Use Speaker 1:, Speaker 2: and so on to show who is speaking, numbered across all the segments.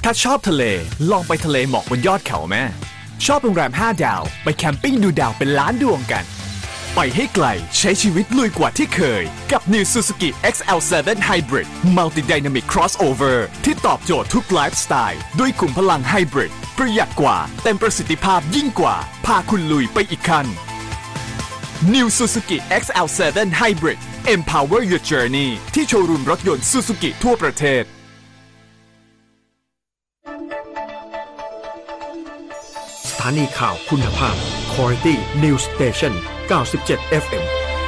Speaker 1: ถ้าชอบทะเลลองไปทะเลหมอกบนยอดเขาแม่ชอบโรงแรม5 ดาวไปแคมปิ้งดูดาวเป็นล้านดวงกันไปให้ไกลใช้ชีวิตลุยกว่าที่เคยกับ New Suzuki XL7 Hybrid Multi Dynamic Crossover ที่ตอบโจทย์ทุกไลฟ์สไตล์ด้วยขุมพลังไฮบริดประหยัดกว่าเต็มประสิทธิภาพยิ่งกว่าพาคุณลุยไปอีกขั้น New Suzuki XL7 Hybrid Empower your journey ที่โชว์รูมรถยนต์ Suzuki ทั่วประเทศ
Speaker 2: สถานีข่าวคุณภาพ Quality News Station 97 FM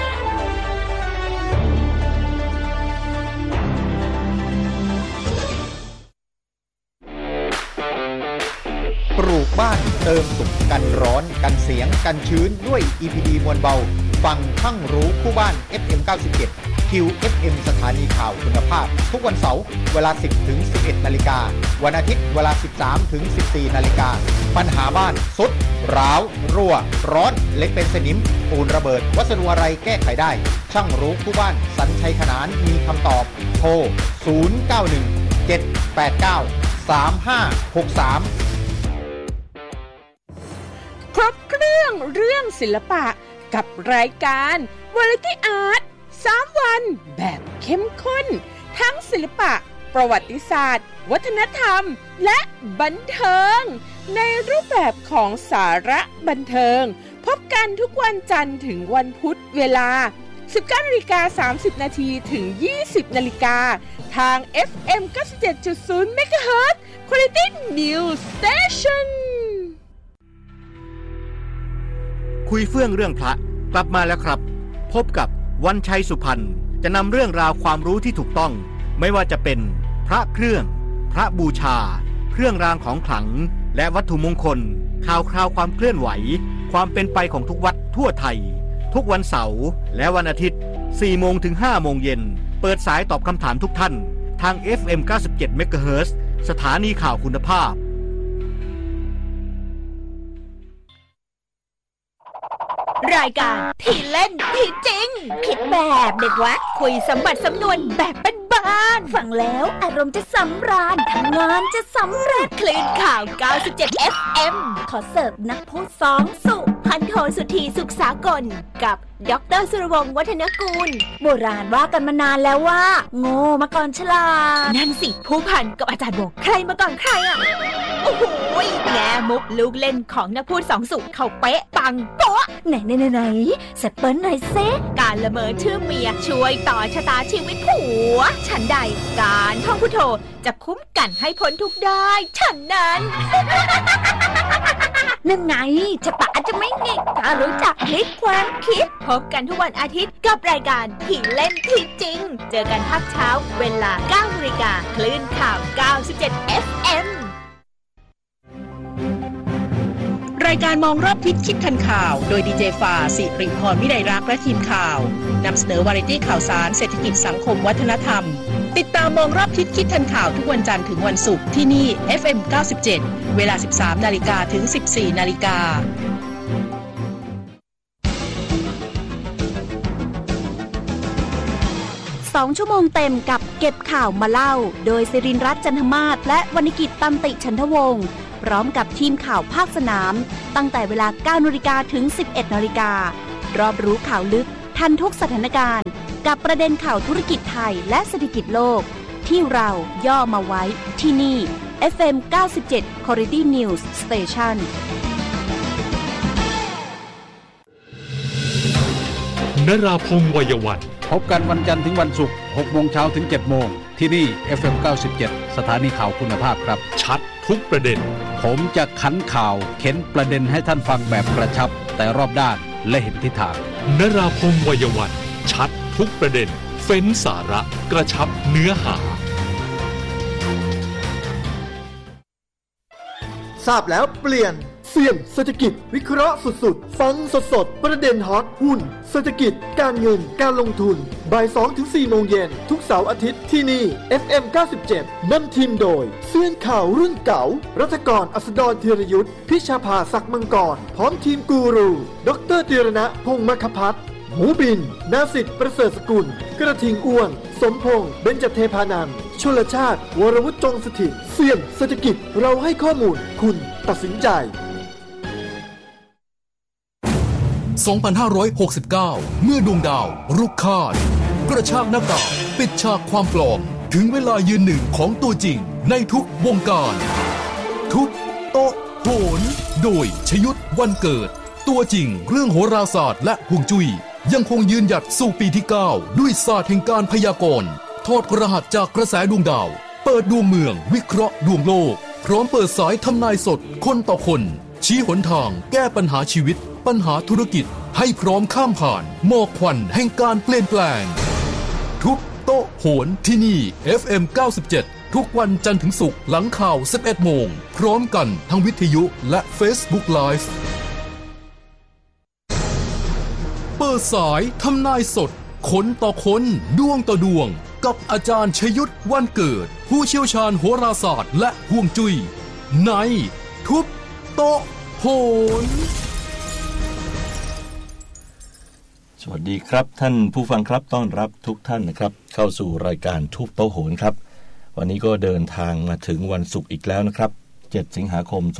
Speaker 3: ปลูกบ้านเติมสุขกันร้อนกันเสียงกันชื้นด้วย EPD มวลเบาฟังทั้งรู้คู่บ้าน FM 97 QFM สถานีข่าวคุณภาพทุกวันเสาร์เวลา 10 ถึง 11 นาฬิกาวันอาทิตย์เวลา 13 ถึง 14 นาฬิกาปัญหาบ้านสุดร้าวรั่วร้อนเล็กเป็นสนิมปูนระเบิดวัสดุอะไรแก้ไขได้ช่างรู้คู่บ้านสัญชัยขนานมีคำตอบโทร 091 789 3563
Speaker 4: ครบเครื่องศิลปะกับรายการ Variety Art 3 วันแบบเข้มข้นทั้งศิลปะประวัติศาสตร์วัฒนธรรมและบันเทิงในรูปแบบของสาระบันเทิงพบกันทุกวันจันทร์ถึงวันพุธเวลา 19:30 นาทีถึง 20 นาฬิกาทาง FM 97.0 MHz Quality News Station
Speaker 5: คุยเฟื่องเรื่องพระกลับมาแล้วครับพบกับวันชัยสุพรรณจะนำเรื่องราวความรู้ที่ถูกต้องไม่ว่าจะเป็นพระเครื่องพระบูชาเครื่องรางของขลังและวัตถุมงคลข่าวคราวความเคลื่อนไหวความเป็นไปของทุกวัดทั่วไทยทุกวันเสาร์และวันอาทิตย์ 4 โมงถึง 5 โมงเย็นเปิดสายตอบคำถามทุกท่านทาง FM 97 MHz สถานีข่าวคุณภาพ
Speaker 6: รายการที่เล่นที่จริงคิดแบบเด็กวัดคุยสมบัติสำนวนแบบบ้านๆฟังแล้วอารมณ์จะสำราญทำงานจะสำเร็จคลื่นข่าว97 FM ขอเสิร์ฟนักพูดสองสุพันโทสุธีสุขสากลกับดร.สุรวงศ์วัฒนกูลโบราณว่ากันมานานแล้วว่าโง่มาก่อนฉลาดนั่นสิผู้พันกับอาจารย์บอกใครมาก่อนใครอ่ะโอ้โหแง่มุกลูกเล่นของนักพูดสองสุเขาเป๊ะปังโป๊ะไหนแซปเปิ้ลหน่อยเซการละเมอชื่อเมียช่วยต่อชะตาชีวิตผัวฉันใดการท่องพุทโธจะคุ้มกันให้พ้นทุกได้ฉันนั้นนั่นไงจะปะจะไม่หงิกถ้ารู้จักพลิกความคิดพบกันทุกวันอาทิตย์กับรายการที่เล่นที่จริงเจอกันภาคเช้าเวลา 9 นาฬิกาคลื่นข่าว97 FM
Speaker 4: รายการมองรอบทิศคิดทันข่าวโดยดีเจฟ้าสิริพรวิไลรักษ์และทีมข่าวนำเสนอวาไรตี้ข่าวสารเศรษฐกิจสังคมวัฒนธรรมติดตามมองรอบทิศคิดทันข่าวทุกวันจันทร์ถึงวันศุกร์ที่นี่ FM 97 เวลา 13 นาฬิกาถึง 14 นาฬิกา
Speaker 7: 2 ชั่วโมงเต็มกับเก็บข่าวมาเล่าโดยศิรินทร์รัตน์จันทมาศและวรรณกิจตันติฉันทวงศ์พร้อมกับทีมข่าวภาคสนามตั้งแต่เวลา 9 นาฬิกาถึง 11 นาฬิการอบรู้ข่าวลึกทันทุกสถานการณ์กับประเด็นข่าวธุรกิจไทยและเศรษฐกิจโลกที่เราย่อมาไว้ที่นี่ FM 97 Quality News Station
Speaker 8: นราพงษ์วัยวัน
Speaker 3: พบกันวันจันทร์ถึงวันศุกร์ 6 โมงเช้าถึง 7 โมงที่นี่ FM 97 สถานีข่าวคุณภาพครับ
Speaker 8: ชัดทุกประเด็น
Speaker 3: ผมจะขันข่าวเข็นประเด็นให้ท่านฟังแบบกระชับแต่รอบด้านและเห็นทิศทาง
Speaker 8: นราพงษ์วัยวันชัดทุกประเด็นเฟ้นสาระกระชับเนื้อหา
Speaker 9: ทราบแล้วเปลี่ยนเสี่ยงเศรษฐกิจวิเคราะห์สุดๆฟังสดๆประเด็นฮอตหุ้นเศรษฐกิจการเงินการลงทุนบ่าย 2-4 โมงเย็นทุกเสาร์อาทิตย์ที่นี่ FM 97นำทีมโดยเซียนข่าวรุ่นเก่ารัฐกรอัสดรธีรยุทธพิชาภาศักดิ์มังกรพร้อมทีมกูรูดร.ธีรณะพงษ์มคภัทรหมูบินนาสิทธิ์ประเสริฐสกุลกระทิงอ้วนสมพงษ์เบญจเทพานันท์ชลชาติวรวุฒิจงสถิตเสี่ยงเศรษฐกิจเราให้ข้อมูลคุณตัดสินใจ
Speaker 10: 2569 เมื่อดวงดาวรุกคาดกระชากหน้ากากปิดฉากความปลอมถึงเวลายืนหนึ่งของตัวจริงในทุกวงการทุบโต๊ะโหนโดยชยุทธวันเกิดตัวจริงเรื่องโหราศาสตร์และฮวงจุ้ยยังคงยืนหยัดสู่ปีที่ 9 ด้วยศาสตร์แห่งการพยากรณ์ถอดรหัสจากกระแสดวงดาวเปิดดวงเมืองวิเคราะห์ดวงโลกพร้อมเปิดสายทำนายสดคนต่อคนชี้หนทางแก้ปัญหาชีวิตปัญหาธุรกิจให้พร้อมข้ามผ่านหมอกควันแห่งการเปลี่ยนแปลงทุบโต๊ะโหนที่นี่ FM 97 ทุกวันจันทร์ถึงศุกร์หลังข่าว 11 โมงพร้อมกันทั้งวิทยุและ Facebook Live เปิดสายทำนายสดคนต่อคนดวงต่อดวงกับอาจารย์ชยุทธวันเกิดผู้เชี่ยวชาญโหราศาสตร์และฮวงจุ้ยในทุบโต๊ะโหน
Speaker 11: สวัสดีครับท่านผู้ฟังครับต้อนรับทุกท่านนะครับเข้าสู่รายการทุบโต๊ะโหนครับวันนี้ก็เดินทางมาถึงวันศุกร์อีกแล้วนะครับ7สิงหาคม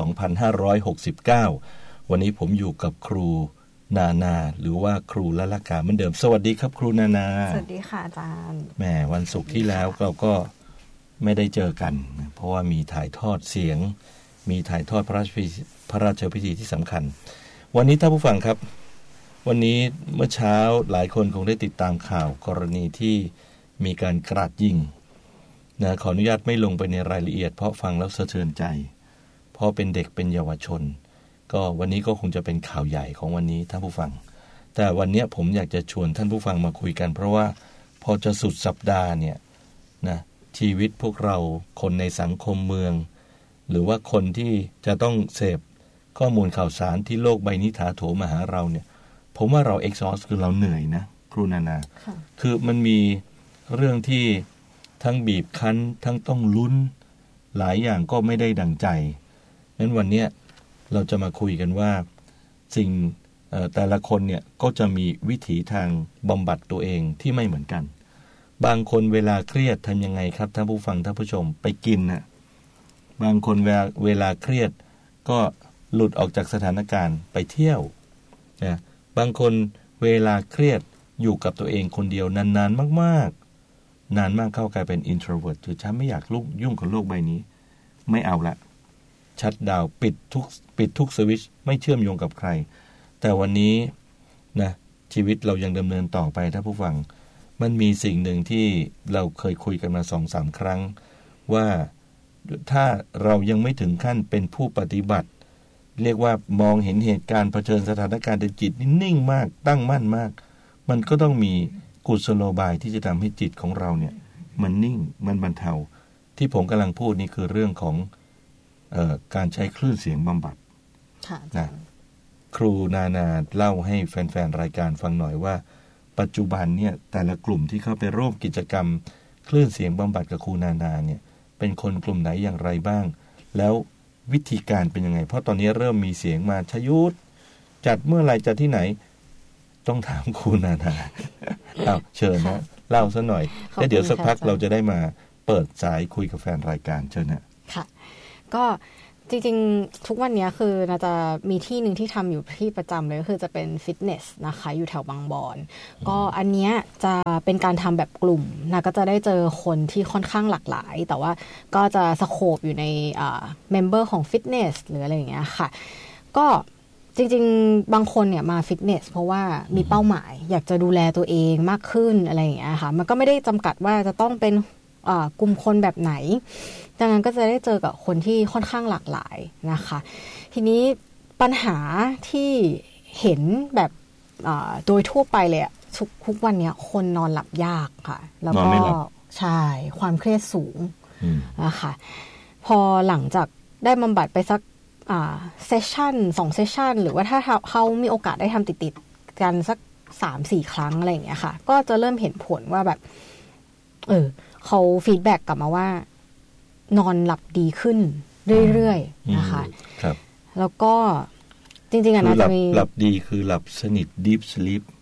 Speaker 11: 2569วันนี้ผมอยู่กับครูนาหรือว่าครูละละกาเหมือนเดิมสวัสดีครับครูนา
Speaker 12: สวัสดีค่ะอาจารย์
Speaker 11: แหมวันศุกร์ที่แล้วเราก็ไม่ได้เจอกันเพราะว่ามีถ่ายทอดเสียงมีถ่ายทอดพระราชพิธีที่สำคัญวันนี้ท่านผู้ฟังครับวันนี้เมื่อเช้าหลายคนคงได้ติดตามข่าวกรณีที่มีการกราดยิงนะขออนุญาตไม่ลงไปในรายละเอียดเพราะฟังแล้วสะเทือนใจเพราะเป็นเด็กเป็นเยาวชนก็วันนี้ก็คงจะเป็นข่าวใหญ่ของวันนี้ท่านผู้ฟังแต่วันนี้ผมอยากจะชวนท่านผู้ฟังมาคุยกันเพราะว่าพอจะสุดสัปดาห์เนี่ยนะชีวิตพวกเราคนในสังคมเมืองหรือว่าคนที่จะต้องเสพข้อมูลข่าวสารที่โลกใบนี้ถาโถมมาหาเราเนี่ยผมว่าเรา exhaust คือเราเหนื่อยนะครูนาคือมันมีเรื่องที่ทั้งบีบคั้นทั้งต้องลุ้นหลายอย่างก็ไม่ได้ดังใจงั้นวันนี้เราจะมาคุยกันว่าสิ่งแต่ละคนเนี่ยก็จะมีวิถีทางบำบัดตัวเองที่ไม่เหมือนกันบางคนเวลาเครียดทำยังไงครับท่านผู้ฟังท่านผู้ชมไปกินนะบางคนเวลาเครียดก็หลุดออกจากสถานการณ์ไปเที่ยวนะบางคนเวลาเครียดอยู่กับตัวเองคนเดียวนานๆมากๆนานมากเข้ากลายเป็น introvert คือฉันไม่อยากยุ่งกับโลกใบนี้ไม่เอาละชัตดาวน์ปิดทุกสวิตช์ไม่เชื่อมโยงกับใครแต่วันนี้นะชีวิตเรายังดำเนินต่อไปถ้าผู้ฟังมันมีสิ่งหนึ่งที่เราเคยคุยกันมา 2-3 ครั้งว่าถ้าเรายังไม่ถึงขั้นเป็นผู้ปฏิบัติเรียกว่ามองเห็นเหตุการณ์เผชิญสถานการณ์ในจิตนิ่งมากตั้งมั่นมากมันก็ต้องมีกุศโลบายที่จะทำให้จิตของเราเนี่ยมันนิ่งมันบรรเทาที่ผมกำลังพูดนี่คือเรื่องของการใช้คลื่นเสียงบำบัดนะครูนาเล่าให้แฟนๆรายการฟังหน่อยว่าปัจจุบันเนี่ยแต่ละกลุ่มที่เข้าไปร่วมกิจกรรมคลื่นเสียงบำบัดกับครูนาเนี่ยเป็นคนกลุ่มไหนอย่างไรบ้างแล้ววิธีการเป็นยังไงเพราะตอนนี้เริ่มมีเสียงมาชยุทธจัดเมื่อไหร่จัดที่ไหนต้องถามครูนาเอาเชิญนะเล่าซะหน่อยแล้วเดี๋ยวสักพักเราจะได้มาเปิดสายคุยกับแฟนรายการเชิญนะ
Speaker 12: ค่ะก็จริงๆทุกวันนี้คือน่าจะมีที่หนึ่งที่ทำอยู่ที่ประจำเลยก็คือจะเป็นฟิตเนสนะคะอยู่แถวบางบอนก็อันเนี้ยจะเป็นการทำแบบกลุ่มนะก็จะได้เจอคนที่ค่อนข้างหลากหลายแต่ว่าก็จะสโคปอยู่ในเมมเบอร์ของฟิตเนสหรืออะไรอย่างเงี้ยค่ะก็จริงๆบางคนเนี่ยมาฟิตเนสเพราะว่ามีเป้าหมายอยากจะดูแลตัวเองมากขึ้นอะไรอย่างเงี้ยค่ะมันก็ไม่ได้จำกัดว่าจะต้องเป็นกลุ่มคนแบบไหนดังนั้นก็จะได้เจอกับคนที่ค่อนข้างหลากหลายนะคะทีนี้ปัญหาที่เห็นแบบโดยทั่วไปเลยทุกวันนี้คนนอนหลับยากค่ะแล้วก็ใช่ความเครียดสูงนะคะพอหลังจากได้บำบัดไปสักเซสชั่น2เซสชั่นหรือว่าถ้าเขามีโอกาสได้ทำติดๆกันสัก 3-4 ครั้งอะไรอย่างเงี้ยค่ะก็จะเริ่มเห็นผลว่าแบบเขาฟีดแบ็กกลับมาว่านอนหลับดีขึ้นเรื่อยๆนะคะแล้วก็จริงๆน่าจะมี
Speaker 11: หลับดีคือหลับสนิท deep sleep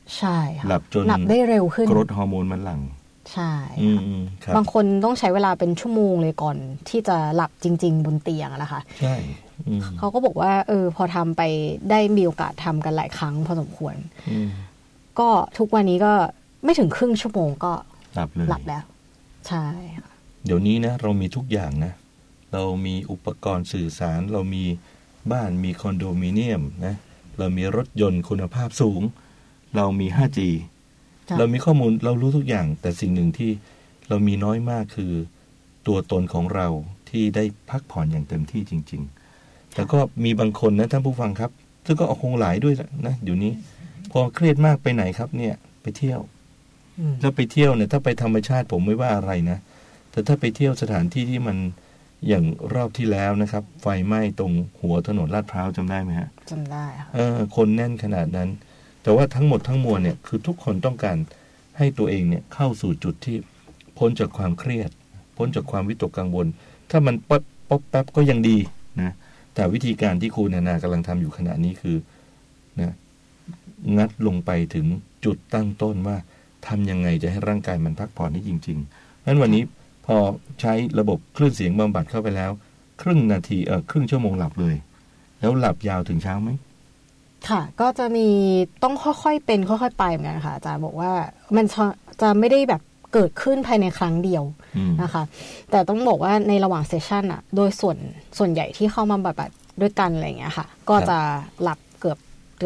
Speaker 12: ใช่ค่ะ
Speaker 11: หลับจน
Speaker 12: หลับได้เร็วขึ้น
Speaker 11: กรดฮอร์โมนมันหลั่ง
Speaker 12: ใช่บางคนต้องใช้เวลาเป็นชั่วโมงเลยก่อนที่จะหลับจริงๆบนเตียงนะคะ
Speaker 11: ใช่
Speaker 12: เขาก็บอกว่าพอทำไปได้มีโอกาสทำกันหลายครั้งพอสมควรก็ทุกวันนี้ก็ไม่ถึงครึ่งชั่วโมงก็
Speaker 11: หลับเลย
Speaker 12: หลับแล้วใช่
Speaker 11: เดี๋ยวนี้นะเรามีทุกอย่างนะเรามีอุปกรณ์สื่อสารเรามีบ้านมีคอนโดมิเนียมนะเรามีรถยนต์คุณภาพสูงเรามี 5G เรามีข้อมูลเรารู้ทุกอย่างแต่สิ่งหนึ่งที่เรามีน้อยมากคือตัวตนของเราที่ได้พักผ่อนอย่างเต็มที่จริงๆแต่ก็มีบางคนนะท่านผู้ฟังครับซึ่งก็คงหลายด้วยนะเดี๋ยวนี้พอเครียดมากไปไหนครับเนี่ยไปเที่ยวแล้วไปเที่ยวเนี่ยถ้าไปธรรมชาติผมไม่ว่าอะไรนะแต่ถ้าไปเที่ยวสถานที่ที่มันอย่างรอบที่แล้วนะครับไฟไหม้ตรงหัวถนนลาดพร้าวจำได้ไหมฮะ
Speaker 12: จำได้ค่ะ
Speaker 11: คนแน่นขนาดนั้นแต่ว่าทั้งหมดทั้งมวลเนี่ยคือทุกคนต้องการให้ตัวเองเนี่ยเข้าสู่จุดที่พ้นจากความเครียดพ้นจากความวิตกกังวลถ้ามันป๊อปแป๊บก็ยังดีนะแต่วิธีการที่ครูนานากำลังทำอยู่ขณะนี้คือนะงัดลงไปถึงจุดตั้งต้นว่าทำยังไงจะให้ร่างกายมันพักผ่อนได้จริงๆงั้นวันนี้พอใช้ระบบคลื่นเสียงบำบัดเข้าไปแล้วครึ่งนาทีครึ่งชั่วโมงหลับเลยแล้วหลับยาวถึงเช้าไหม
Speaker 12: ค่ะก็จะมีต้องค่อยๆเป็นค่อยๆไปเหมือนกันค่ะอาจารย์บอกว่ามันจะไม่ได้แบบเกิดขึ้นภายในครั้งเดียวนะคะแต่ต้องบอกว่าในระหว่างเซสชั่นอ่ะโดยส่วนใหญ่ที่เข้ามาบำบัดด้วยกันอะไรอย่างเงี้ยค่ะก็จะหลับเกือบ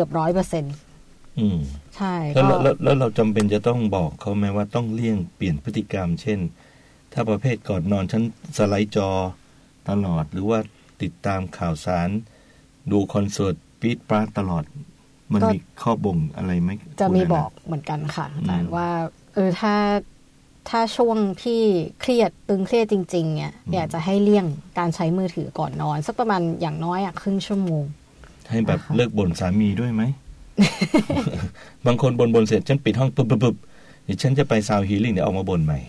Speaker 12: 100%ใช่
Speaker 11: แล้วเราจำเป็นจะต้องบอกเขาไหมว่าต้องเลี่ยงเปลี่ยนพฤติกรรมเช่นถ้าประเภทก่อนนอนฉันสไลด์จอตลอดหรือว่าติดตามข่าวสารดูคอนเสิร์ตปี๊ดปราดตลอดมันมีข้อบ่งอะไรไหม
Speaker 12: จะมีบอกเหมือนกันค่ะแต่ว่าถ้าช่วงที่เครียดตึงเครียดจริงๆเนี่ยอยากจะให้เลี่ยงการใช้มือถือก่อนนอนสักประมาณอย่างน้อยครึ่งชั่วโมง
Speaker 11: ให้แบบเลิกบ่นสามีด้วยไหม บางคนบ่นเสร็จฉันปิดห้องปุ๊บเดี๋ยวฉันจะไปซาวด์ฮีลิ่งเดี๋ยวออกมาบ่นใหม่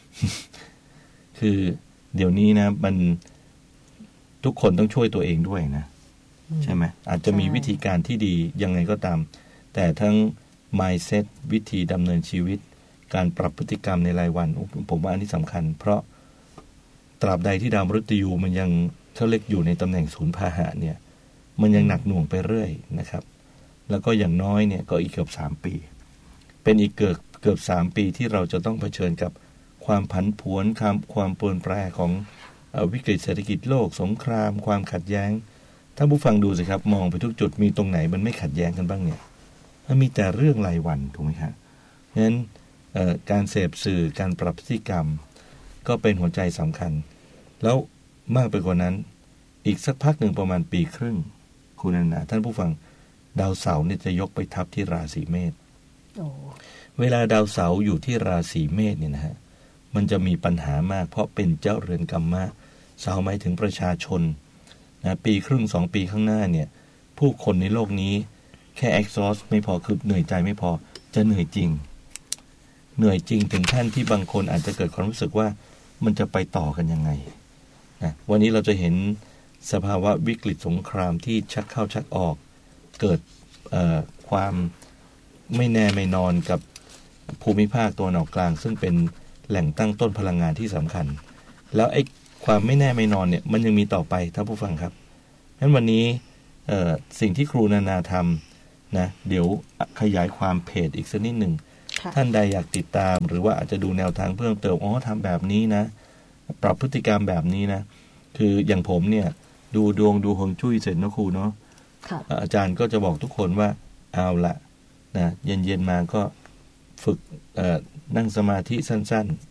Speaker 11: คือเดี๋ยวนี้นะมันทุกคนต้องช่วยตัวเองด้วยนะใช่ไหมอาจจะมีวิธีการที่ดียังไงก็ตามแต่ทั้ง mindset วิธีดำเนินชีวิตการปรับพฤติกรรมในรายวันผมว่าอันนี้สำคัญเพราะตราบใดที่ดาวมฤตยูมันยังเขาเรียกอยู่ในตำแหน่งศูนย์พาหะเนี่ยมันยังหนักหน่วงไปเรื่อยนะครับแล้วก็อย่างน้อยเนี่ยก็อีกเกือบ3 ปีเป็นอีกเกือบ3 ปีที่เราจะต้องเผชิญกับความผันผวนความเปลี่ยนแปลงของวิกฤตเศรษฐกิจโลกสงครามความขัดแย้งถ้าผู้ฟังดูสิครับมองไปทุกจุดมีตรงไหนมันไม่ขัดแย้งกันบ้างเนี่ยมันมีแต่เรื่องรายวันถูกไหมครับเพราะฉะนั้นการเสพสื่อการปรับพฤติกรรมก็เป็นหัวใจสำคัญแล้วมากไปกว่านั้นอีกสักพักหนึ่งประมาณปีครึ่งคุณนันท่านผู้ฟังดาวเสาร์เนี่ยจะยกไปทับที่ราศีเมษเวลาดาวเสาร์อยู่ที่ราศีเมษเนี่ยนะฮะมันจะมีปัญหามากเพราะเป็นเจ้าเรือนกัมมะเสาร์หมายถึงประชาชนนะปีครึ่ง2 ปีข้างหน้าเนี่ยผู้คนในโลกนี้แค่ exhaust ไม่พอคือเหนื่อยใจไม่พอจะเหนื่อยจริงถึงขั้นที่บางคนอาจจะเกิดความรู้สึกว่ามันจะไปต่อกันยังไงนะวันนี้เราจะเห็นสภาวะวิกฤตสงครามที่ชักเข้าชักออกเกิดความไม่แน่ไม่นอนกับภูมิภาคตัวนออกกลางซึ่งเป็นแหล่งตั้งต้นพลังงานที่สำคัญแล้วไอ้ความไม่แน่ไม่นอนเนี่ยมันยังมีต่อไปท่านผู้ฟังครับงั้นวันนี้สิ่งที่ครูนานาทำนะเดี๋ยวขยายความเพจอีกสักนิดหนึ่งท่านใดอยากติดตามหรือว่าอาจจะดูแนวทางเพิ่มเติมทำแบบนี้นะปรับพฤติกรรมแบบนี้นะคืออย่างผมเนี่ยดูดวงดูฮวงจุ้ยเสร็จนะครูเนาะอาจารย์ก็จะบอกทุกคนว่าเอาละนะเย็นๆมาก็ฝึกนั่งสมาธิสั้นๆ